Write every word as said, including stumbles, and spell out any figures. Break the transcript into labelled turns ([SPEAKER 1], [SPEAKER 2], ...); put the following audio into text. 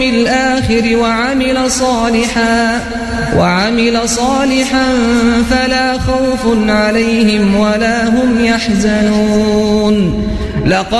[SPEAKER 1] الآخر وعمل صالحا وعمل صالحا فلا خوف عليهم ولا هم يحزنون. لقد